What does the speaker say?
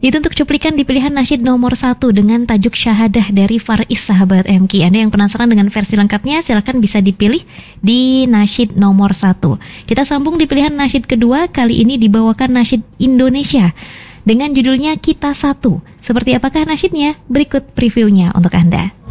Itu untuk cuplikan di pilihan nasyid nomor 1 dengan tajuk Syahadah dari Fariz sahabat MK. Anda yang penasaran dengan versi lengkapnya, silakan bisa dipilih di nasyid nomor 1. Kita sambung di pilihan nasyid kedua, kali ini dibawakan nasyid Indonesia dengan judulnya Kita Satu. Seperti apakah nasyidnya? Berikut previewnya untuk Anda.